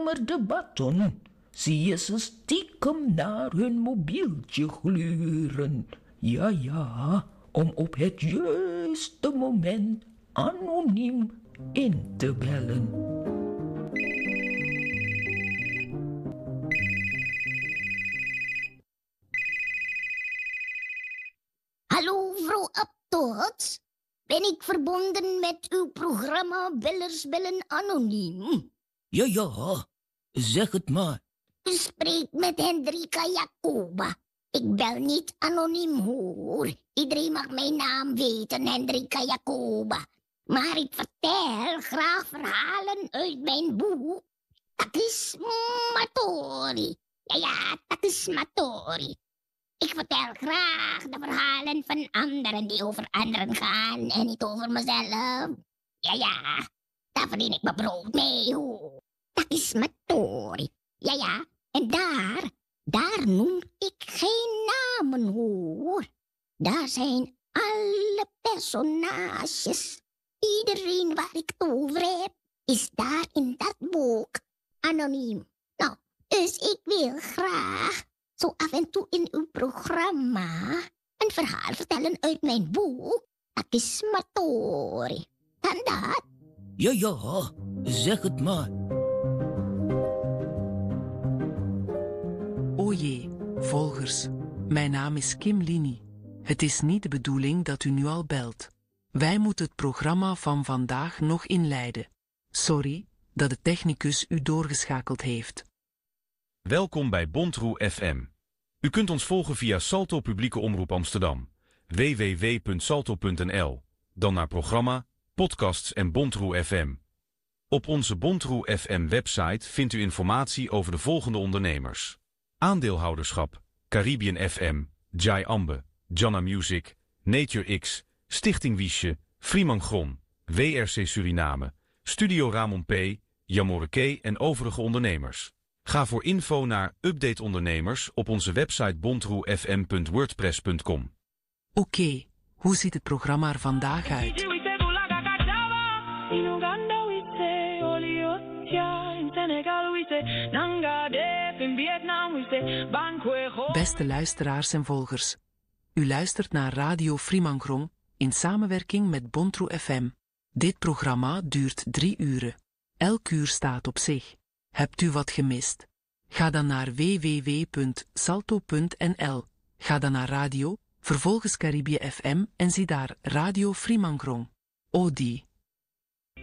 de baton zie je ze stiekem naar hun mobieltje gluren. Ja, om op het juiste moment anoniem in te bellen. Hallo, mevrouw Abtots. Ben ik verbonden met uw programma Bellers Bellen Anoniem? Ja, zeg het maar. U spreekt met Hendrika Jacoba. Ik bel niet anoniem, hoor. Iedereen mag mijn naam weten, Hendrika Jacoba. Maar ik vertel graag verhalen uit mijn boek Takismatori. Ja, Takismatori. Ik vertel graag de verhalen van anderen die over anderen gaan en niet over mezelf. Ja, daar verdien ik mijn brood mee, hoor. Takismatori. Ja, en daar noem ik geen namen, hoor. Daar zijn alle personages. Iedereen waar ik het over heb, is daar in dat boek anoniem. Nou, dus ik wil graag zo af en toe in uw programma een verhaal vertellen uit mijn boek Takismatori. Kan dat? Ja, zeg het maar. O jee, volgers. Mijn naam is Kim Lini. Het is niet de bedoeling dat u nu al belt. Wij moeten het programma van vandaag nog inleiden. Sorry dat de technicus u doorgeschakeld heeft. Welkom bij Bontroe FM. U kunt ons volgen via Salto Publieke Omroep Amsterdam, www.salto.nl, dan naar programma, podcasts en Bontroe FM. Op onze Bontroe FM website vindt u informatie over de volgende ondernemers: aandeelhouderschap, Caribbean FM, Jai Ambe, Janna Music, Nature X, Stichting Wiesje, Fremangron, WRC Suriname, Studio Ramon P, Jamoreke en overige ondernemers. Ga voor info naar Update Ondernemers op onze website bontroefm.wordpress.com. Oké, hoe ziet het programma er vandaag uit? Beste luisteraars en volgers, u luistert naar Radio Fremangron in samenwerking met Bontroe FM. Dit programma duurt 3 uren. Elk uur staat op zich. Hebt u wat gemist? Ga dan naar www.salto.nl. Ga dan naar radio, vervolgens Caribbean FM en zie daar Radio Fremangron. Odi.